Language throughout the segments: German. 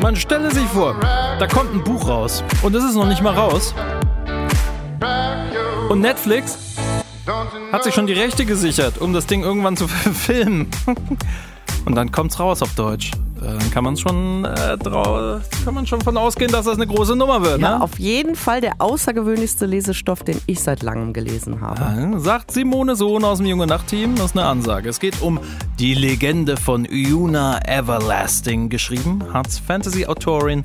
Man stelle sich vor, da kommt ein Buch raus und es ist noch nicht mal raus. Und Netflix hat sich schon die Rechte gesichert, um das Ding irgendwann zu filmen. Und dann kommt's raus auf Deutsch. Dann kann man schon von ausgehen, dass das eine große Nummer wird. Ja, ne? auf jeden Fall der außergewöhnlichste Lesestoff, den ich seit langem gelesen habe. Ja, sagt Simone Sohn aus dem Junge Nacht-Team, das ist eine Ansage. Es geht um die Legende von Yuna Everlasting. Geschrieben hat's Fantasy-Autorin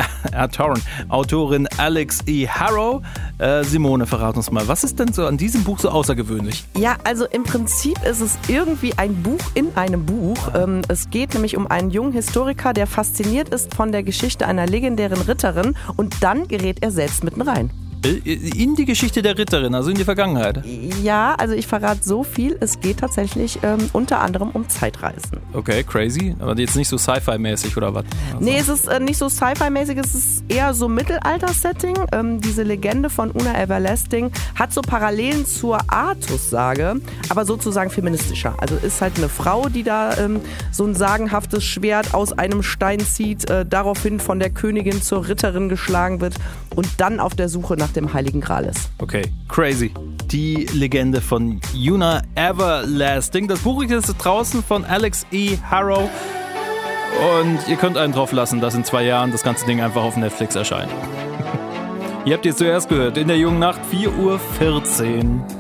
Alex E. Harrow. Simone, verrat uns mal, was ist denn so an diesem Buch so außergewöhnlich? Ja, also im Prinzip ist es irgendwie ein Buch in einem Buch. Es geht nämlich um einen jungen Historiker, der fasziniert ist von der Geschichte einer legendären Ritterin und dann gerät er selbst mitten rein. In die Geschichte der Ritterin, also in die Vergangenheit? Ja, also ich verrate so viel, es geht tatsächlich unter anderem um Zeitreisen. Okay, crazy, aber jetzt nicht so Sci-Fi-mäßig oder was? Also. Nee, es ist nicht so Sci-Fi-mäßig, es ist eher so Mittelalter-Setting. Diese Legende von Yuna Everlasting hat so Parallelen zur Artus-Sage, aber sozusagen feministischer. Also ist halt eine Frau, die da so ein sagenhaftes Schwert aus einem Stein zieht, daraufhin von der Königin zur Ritterin geschlagen wird und dann auf der Suche nach dem Heiligen Gral ist. Okay, crazy. Die Legende von Yuna Everlasting. Das Buch ist draußen von Alex E. Harrow. Und ihr könnt einen drauf lassen, dass in 2 Jahren das ganze Ding einfach auf Netflix erscheint. Ihr habt jetzt zuerst gehört, in der Jungen Nacht, 4:14 Uhr.